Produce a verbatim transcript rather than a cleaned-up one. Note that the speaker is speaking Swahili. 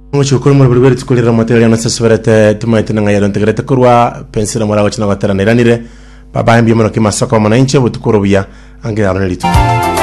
Ngochukuru muri buri tukulira materi yana sesuverete tumaite nanga yaro integrate kurwa pensira mora wachina gatara niranire baba mbi mono kimasaka mwananchi butukuru bya angera ronelito